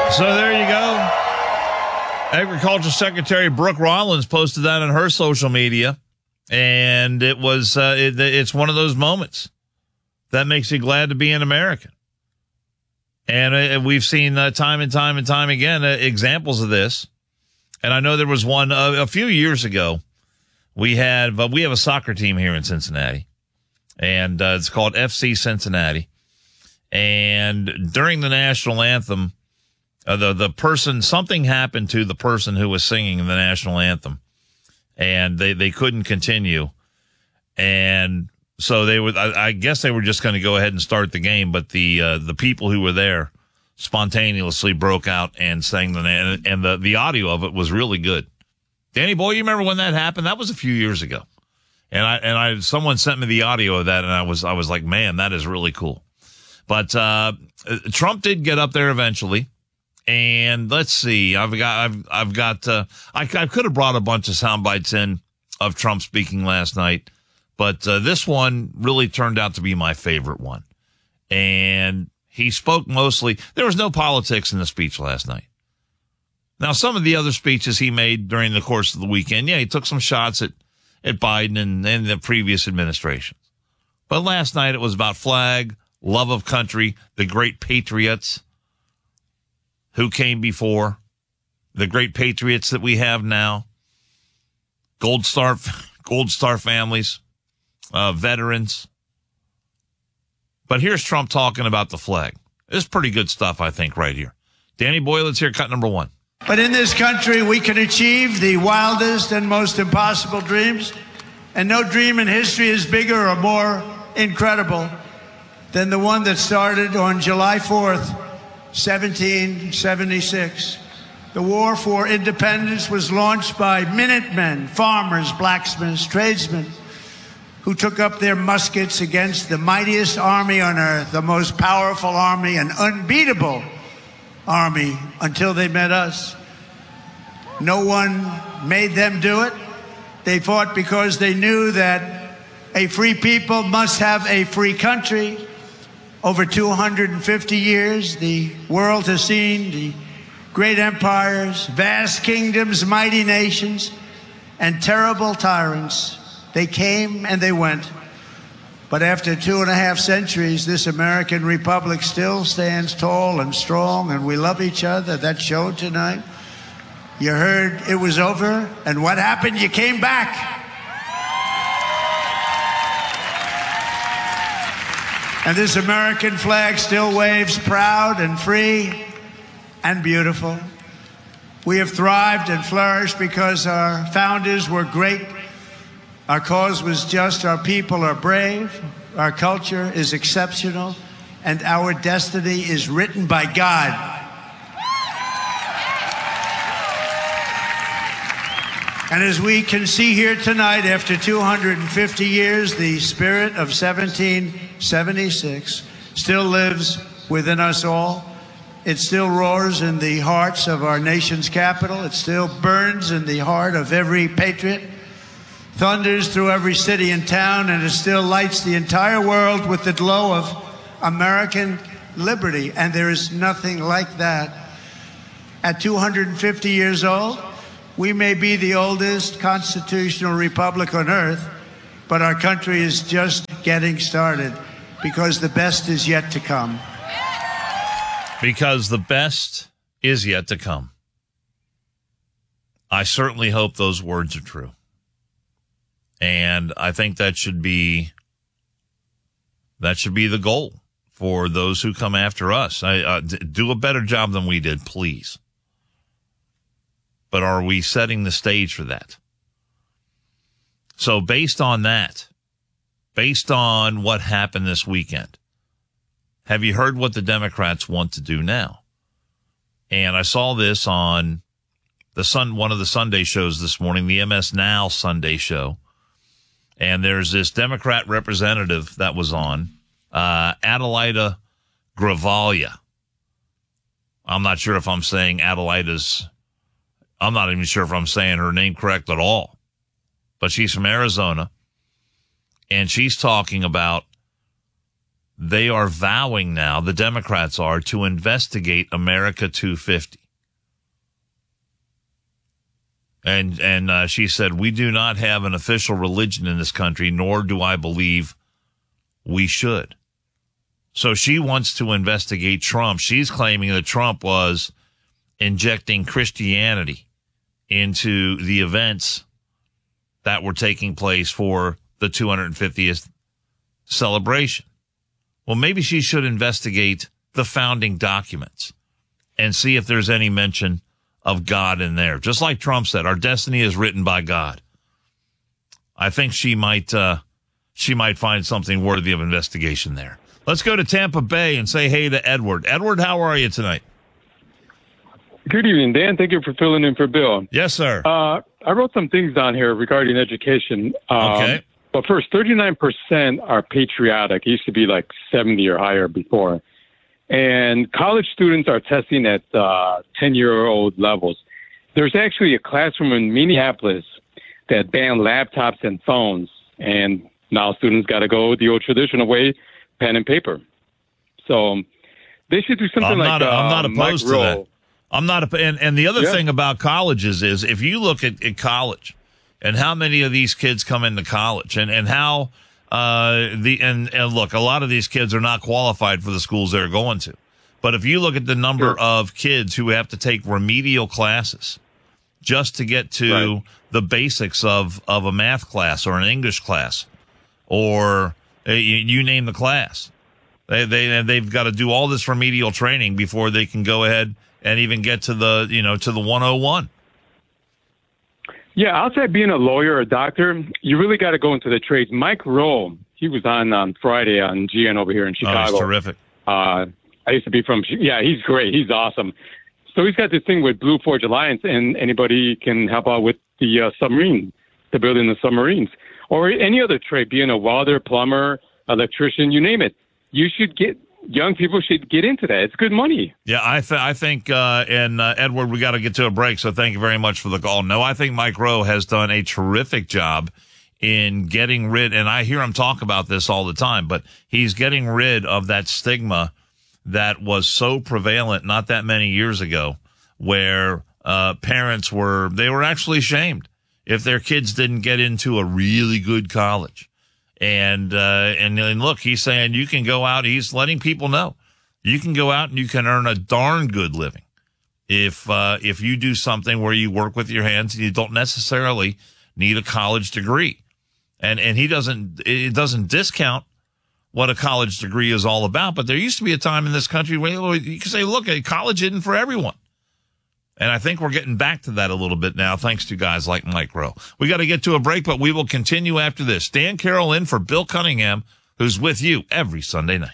So there you go. Agriculture Secretary Brooke Rollins posted that on her social media, and it was it's one of those moments that makes you glad to be an American. And we've seen time and time and time again examples of this. And I know there was one a few years ago. We have a soccer team here in Cincinnati, and it's called FC Cincinnati. And during the national anthem, something happened to the person who was singing the national anthem, and they couldn't continue. And so I guess they were just going to go ahead and start the game, but the people who were there spontaneously broke out and sang the audio of it was really good. Danny Boy, you remember when that happened? That was a few years ago. And someone sent me the audio of that, and I was like, man, that is really cool. But Trump did get up there eventually. And let's see, I could have brought a bunch of sound bites in of Trump speaking last night, but this one really turned out to be my favorite one. And he spoke mostly, there was no politics in the speech last night. Now, some of the other speeches he made during the course of the weekend, he took some shots at Biden and the previous administrations. But last night it was about flag, love of country, the great patriots who came before, the great patriots that we have now, Gold Star families, veterans. But here's Trump talking about the flag. This is pretty good stuff, I think, right here. Danny Boy, let's hear cut number one. But in this country, we can achieve the wildest and most impossible dreams, and no dream in history is bigger or more incredible than the one that started on July 4th, 1776. The war for independence was launched by Minutemen, farmers, blacksmiths, tradesmen, who took up their muskets against the mightiest army on earth, the most powerful army, an unbeatable army, until they met us. No one made them do it. They fought because they knew that a free people must have a free country. Over 250 years, the world has seen the great empires, vast kingdoms, mighty nations, and terrible tyrants. They came and they went. But after 2.5 centuries, this American republic still stands tall and strong, and we love each other. That showed tonight. You heard it was over, and what happened? You came back. And this American flag still waves proud and free and beautiful. We have thrived and flourished because our founders were great. Our cause was just, our people are brave, our culture is exceptional, and our destiny is written by God. And as we can see here tonight, after 250 years, the spirit of 1776 still lives within us all. It still roars in the hearts of our nation's capital. It still burns in the heart of every patriot, thunders through every city and town, and it still lights the entire world with the glow of American liberty. And there is nothing like that. At 250 years old, we may be the oldest constitutional republic on earth, but our country is just getting started because the best is yet to come. Because the best is yet to come. I certainly hope those words are true. And I think that should be the goal for those who come after us. Do a better job than we did, please. But are we setting the stage for that? So based on that, based on what happened this weekend, have you heard what the Democrats want to do now? And I saw this on one of the Sunday shows this morning, the MS Now Sunday show. And there's this Democrat representative that was on, Adelaida Gravalia. I'm not sure if I'm saying I'm not even sure if I'm saying her name correct at all. But she's from Arizona. And she's talking about they are vowing now, the Democrats are, to investigate America 250. And she said, we do not have an official religion in this country, nor do I believe we should. So she wants to investigate Trump. She's claiming that Trump was injecting Christianity into the events that were taking place for the 250th celebration. Well, maybe she should investigate the founding documents and see if there's any mention of God in there. Just like Trump said, our destiny is written by God. I think she might find something worthy of investigation there. Let's go to Tampa Bay and say hey to Edward. Edward, how are you tonight? Good evening, Dan. Thank you for filling in for Bill. Yes, sir. I wrote some things down here regarding education. Okay. But first, 39% are patriotic. It used to be like 70 or higher before. And college students are testing at 10-year-old levels. There's actually a classroom in Minneapolis that banned laptops and phones. And now students got to go the old traditional way, pen and paper. So they should do something I'm not opposed to that. I'm not, and the other thing about colleges is if you look at college and how many of these kids come into college and how, and look, a lot of these kids are not qualified for the schools they're going to. But if you look at the number of kids who have to take remedial classes just to get to the basics of a math class or an English class or you name the class, they've got to do all this remedial training before they can go ahead and even get to the, to the 101. Yeah, outside being a lawyer or a doctor, you really got to go into the trades. Mike Rowe, he was on Friday on GN over here in Chicago. Oh, he's terrific. I used to be from, he's great. He's awesome. So he's got this thing with Blue Forge Alliance, and anybody can help out with the submarine, the building the submarines, or any other trade, being a welder, plumber, electrician, you name it. Young people should get into that. It's good money. Yeah, I think, Edward, we got to get to a break, so thank you very much for the call. No, I think Mike Rowe has done a terrific job in getting rid, and I hear him talk about this all the time, but he's getting rid of that stigma that was so prevalent not that many years ago, where parents were actually shamed if their kids didn't get into a really good college. And look, he's saying you can go out. He's letting people know you can go out and you can earn a darn good living if you do something where you work with your hands and you don't necessarily need a college degree. And it doesn't discount what a college degree is all about. But there used to be a time in this country where you could say, look, college isn't for everyone. And I think we're getting back to that a little bit now, thanks to guys like Mike Rowe. We got to get to a break, but we will continue after this. Dan Carroll in for Bill Cunningham, who's with you every Sunday night.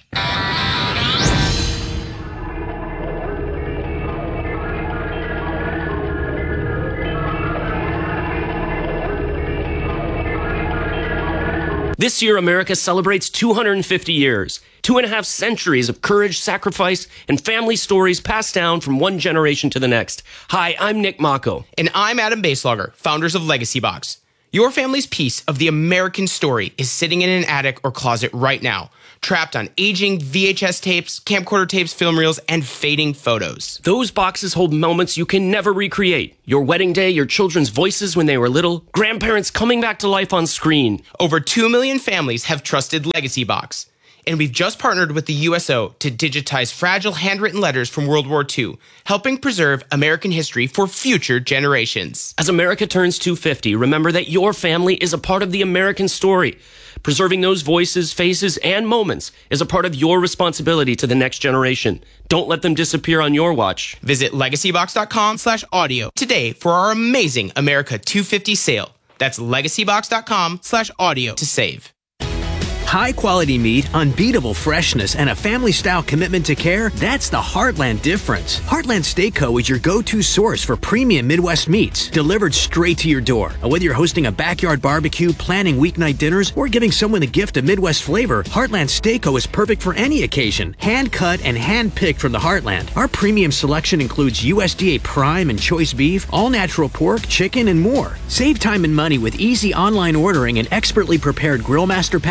This year, America celebrates 250 years, 2.5 centuries of courage, sacrifice, and family stories passed down from one generation to the next. Hi, I'm Nick Mako. And I'm Adam Baselogger, founders of Legacy Box. Your family's piece of the American story is sitting in an attic or closet right now, trapped on aging VHS tapes, camcorder tapes, film reels, and fading photos. Those boxes hold moments you can never recreate. Your wedding day, your children's voices when they were little, grandparents coming back to life on screen. Over 2 million families have trusted Legacy Box. And we've just partnered with the USO to digitize fragile handwritten letters from World War II, helping preserve American history for future generations. As America turns 250, remember that your family is a part of the American story. Preserving those voices, faces, and moments is a part of your responsibility to the next generation. Don't let them disappear on your watch. Visit legacybox.com/audio today for our amazing America 250 sale. That's legacybox.com/audio to save. High-quality meat, unbeatable freshness, and a family-style commitment to care, that's the Heartland difference. Heartland Steak Co. is your go-to source for premium Midwest meats, delivered straight to your door. Whether you're hosting a backyard barbecue, planning weeknight dinners, or giving someone a gift of Midwest flavor, Heartland Steak Co. is perfect for any occasion. Hand-cut and hand-picked from the Heartland. Our premium selection includes USDA prime and choice beef, all-natural pork, chicken, and more. Save time and money with easy online ordering and expertly prepared Grillmaster packages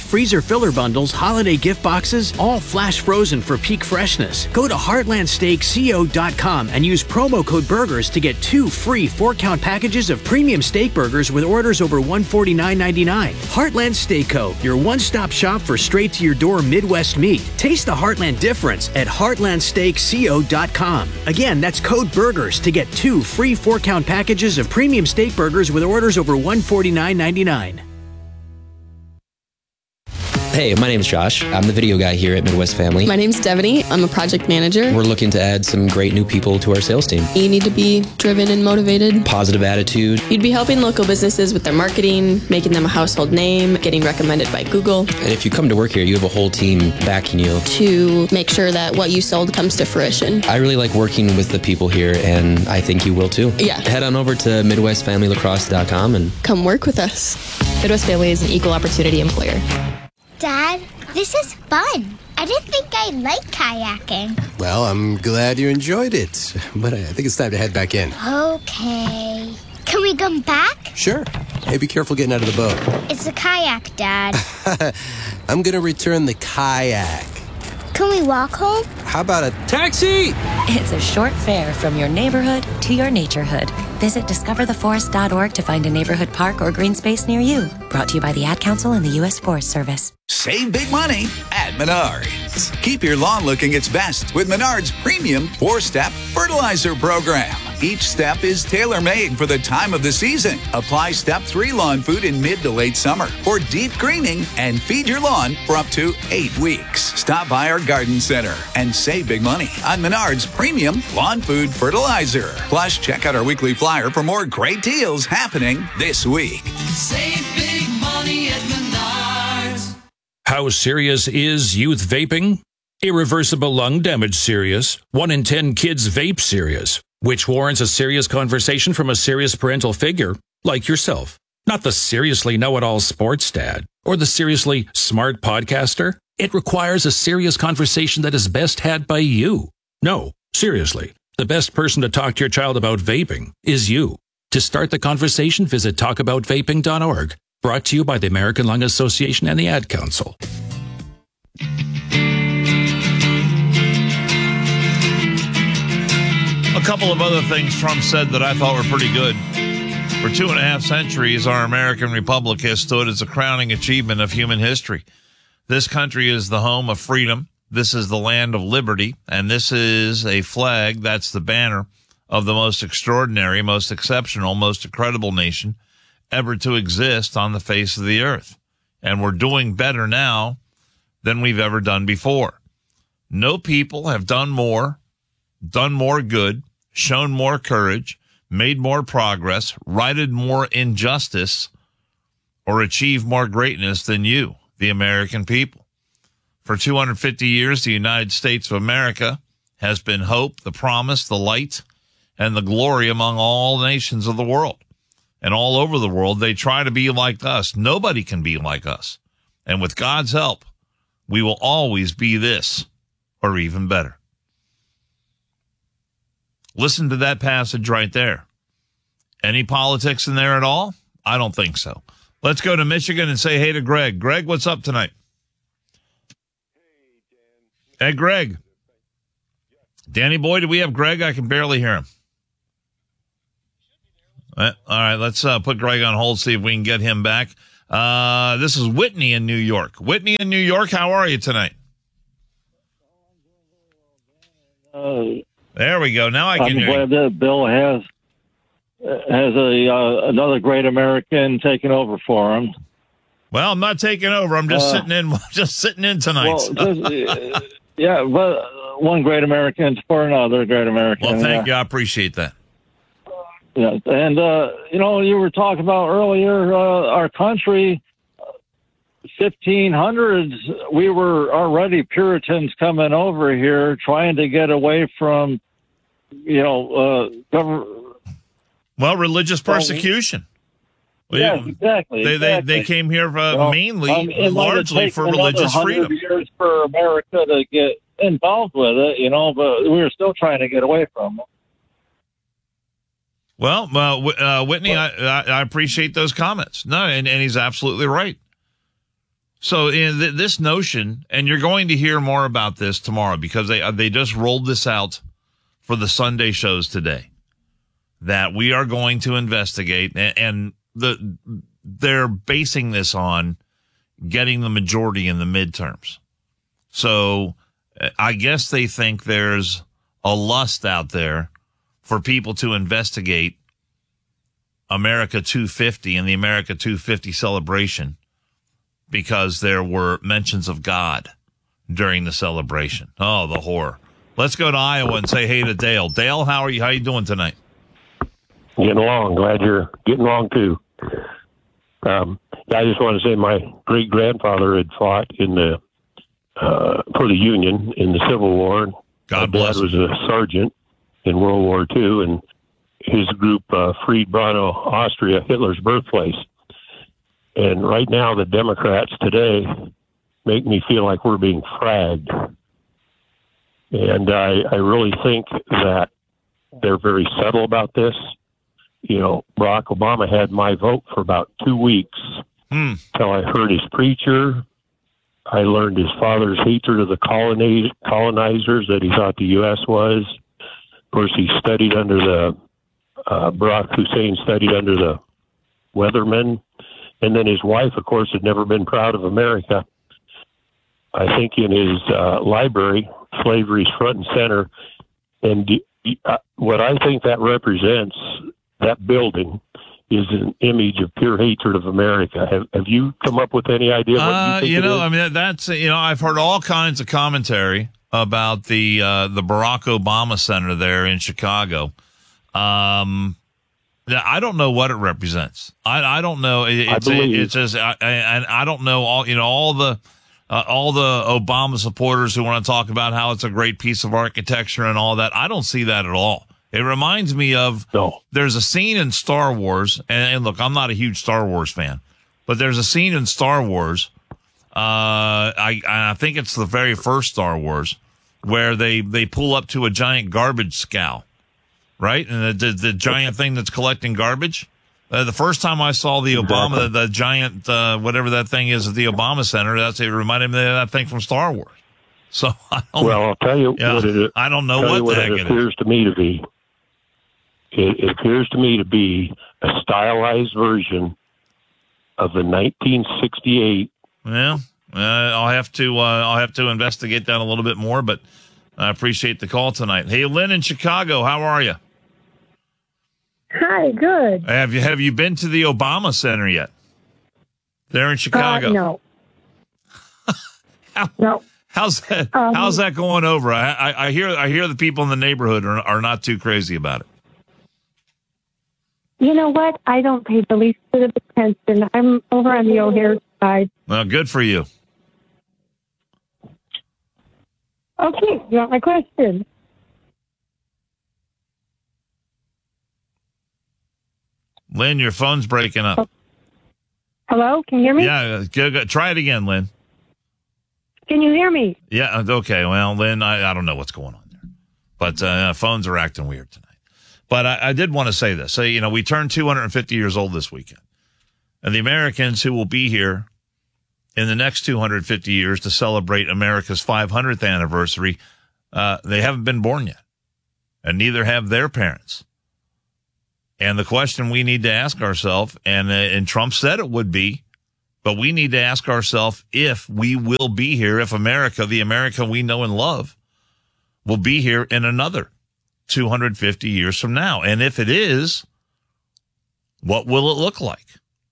freezer filler bundles, holiday gift boxes, all flash frozen for peak freshness. Go to heartlandsteakco.com and use promo code BURGERS to get 2 free 4-count packages of premium steak burgers with orders over $149.99. Heartland Steak Co., your one-stop shop for straight-to-your-door Midwest meat. Taste the Heartland difference at heartlandsteakco.com. Again, that's code BURGERS to get 2 free 4-count packages of premium steak burgers with orders over $149.99. Hey, my name's Josh. I'm the video guy here at Midwest Family. My name's Devaney. I'm a project manager. We're looking to add some great new people to our sales team. You need to be driven and motivated. Positive attitude. You'd be helping local businesses with their marketing, making them a household name, getting recommended by Google. And if you come to work here, you have a whole team backing you. To make sure that what you sold comes to fruition. I really like working with the people here, and I think you will too. Yeah. Head on over to MidwestFamilyLacrosse.com and come work with us. Midwest Family is an equal opportunity employer. Dad, this is fun. I didn't think I'd like kayaking. Well, I'm glad you enjoyed it, but I think it's time to head back in. Okay. Can we come back? Sure. Hey, be careful getting out of the boat. It's a kayak, Dad. I'm going to return the kayak. Can we walk home? How about a taxi? It's a short fare from your neighborhood to your naturehood. Visit discovertheforest.org to find a neighborhood park or green space near you. Brought to you by the Ad Council and the U.S. Forest Service. Save big money at Menards. Keep your lawn looking its best with Menards' premium 4-step fertilizer program. Each step is tailor-made for the time of the season. Apply Step 3 lawn food in mid to late summer for deep greening and feed your lawn for up to 8 weeks. Stop by our garden center and save big money on Menards' premium lawn food fertilizer. Plus, check out our weekly flyer for more great deals happening this week. Save big money at Menards. How serious is youth vaping? Irreversible lung damage serious. 1 in 10 kids vape serious. Which warrants a serious conversation from a serious parental figure, like yourself. Not the seriously know-it-all sports dad, or the seriously smart podcaster. It requires a serious conversation that is best had by you. No, seriously, the best person to talk to your child about vaping is you. To start the conversation, visit talkaboutvaping.org. Brought to you by the American Lung Association and the Ad Council. A couple of other things Trump said that I thought were pretty good. For 2.5 centuries, our American Republic has stood as a crowning achievement of human history. This country is the home of freedom. This is the land of liberty. And this is a flag, that's the banner of the most extraordinary, most exceptional, most incredible nation ever to exist on the face of the earth. And we're doing better now than we've ever done before. No people have done more good, shown more courage, made more progress, righted more injustice, or achieved more greatness than you, the American people. For 250 years, the United States of America has been hope, the promise, the light, and the glory among all nations of the world. And all over the world, they try to be like us. Nobody can be like us. And with God's help, we will always be this, or even better. Listen to that passage right there. Any politics in there at all? I don't think so. Let's go to Michigan and say hey to Greg. Greg, what's up tonight? Hey, Greg. Danny boy, do we have Greg? I can barely hear him. All right, let's put Greg on hold, see if we can get him back. This is Whitney in New York. Whitney in New York, how are you tonight? There we go. Now I can hear you. I'm glad that Bill has another great American taking over for him. Well, I'm not taking over. I'm just sitting in tonight. Well, yeah, but one great American for another great American. Well, thank you. I appreciate that. Yeah, and you were talking about earlier our country. 1500s, we were already Puritans coming over here, trying to get away from, government. Well, religious persecution. Yes, exactly. They came here mainly, largely for religious freedom. Years for America to get involved with it, but we were still trying to get away from it. Well, Whitney, I appreciate those comments. No, and he's absolutely right. So in this notion, and you're going to hear more about this tomorrow because they just rolled this out for the Sunday shows today, that we are going to investigate, and they're basing this on getting the majority in the midterms. So I guess they think there's a lust out there for people to investigate America 250 and the America 250 celebration, because there were mentions of God during the celebration. Oh, the horror. Let's go to Iowa and say hey to Dale. Dale, how are you? How are you doing tonight? Getting along. Glad you're getting along, too. I just want to say my great-grandfather had fought in the for the Union in the Civil War. God bless. My dad was a sergeant in World War II, and his group freed Brno, Austria, Hitler's birthplace. And right now, the Democrats today make me feel like we're being fragged. And I really think that they're very subtle about this. You know, Barack Obama had my vote for about 2 weeks till I heard his preacher. I learned his father's hatred of the colonizers that he thought the U.S. was. Of course, he studied under the Barack Hussein studied under the Weathermen. And then his wife, of course, had never been proud of America. I think in his library, slavery's front and center. And what I think that represents, that building, is an image of pure hatred of America. Have you come up with any idea what you think it is? I mean, that's, I've heard all kinds of commentary about the Barack Obama Center there in Chicago. I don't know what it represents. I don't know. It's just, I don't know all the Obama supporters who want to talk about how it's a great piece of architecture and all that. I don't see that at all. It reminds me of, there's a scene in Star Wars, and look, I'm not a huge Star Wars fan, but there's a scene in Star Wars, I think it's the very first Star Wars, where they pull up to a giant garbage scow, right? And the giant thing that's collecting garbage. The first time I saw the Obama, the giant, whatever that thing is at the Obama Center, it reminded me of that thing from Star Wars. So I'll tell you what I don't know what the heck it appears to me to be. It appears to me to be a stylized version of the 1968. Well, I'll have to investigate that a little bit more, but I appreciate the call tonight. Hey, Lynn in Chicago, how are you? Hi, good. Have you been to the Obama Center yet? There in Chicago? No. No. How's that going over? I hear the people in the neighborhood are not too crazy about it. You know what? I don't pay the least bit of attention. I'm over on the O'Hare side. Well, good for you. Okay, you want my question? Lynn, your phone's breaking up. Hello? Can you hear me? Yeah, go. Try it again, Lynn. Can you hear me? Yeah, okay. Well, Lynn, I don't know what's going on there. But phones are acting weird tonight. But I did want to say this. So, we turned 250 years old this weekend. And the Americans who will be here in the next 250 years to celebrate America's 500th anniversary, they haven't been born yet. And neither have their parents. And the question we need to ask ourselves, and Trump said it would be, but we need to ask ourselves if we will be here, if America, the America we know and love, will be here in another 250 years from now. And if it is, what will it look like?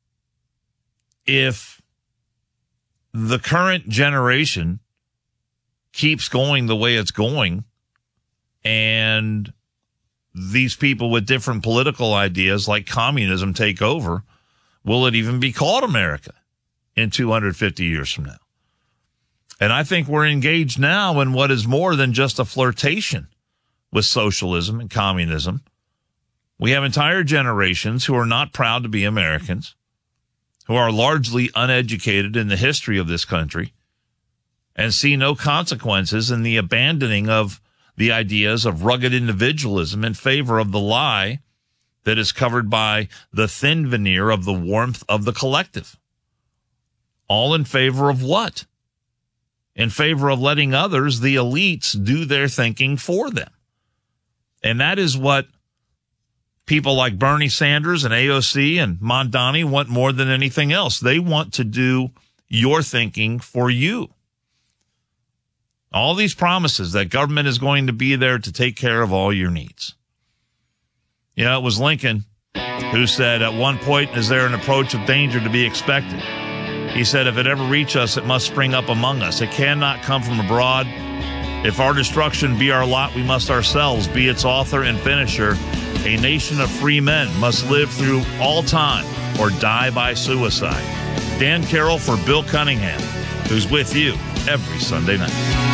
If the current generation keeps going the way it's going, and these people with different political ideas like communism take over, will it even be called America in 250 years from now? And I think we're engaged now in what is more than just a flirtation with socialism and communism. We have entire generations who are not proud to be Americans, who are largely uneducated in the history of this country, and see no consequences in the abandoning of the ideas of rugged individualism in favor of the lie that is covered by the thin veneer of the warmth of the collective. All in favor of what? In favor of letting others, the elites, do their thinking for them. And that is what people like Bernie Sanders and AOC and Mondani want more than anything else. They want to do your thinking for you. All these promises that government is going to be there to take care of all your needs. You know, it was Lincoln who said, at one point, is there an approach of danger to be expected? He said, if it ever reach us, it must spring up among us. It cannot come from abroad. If our destruction be our lot, we must ourselves be its author and finisher. A nation of free men must live through all time or die by suicide. Dan Carroll for Bill Cunningham, who's with you every Sunday night.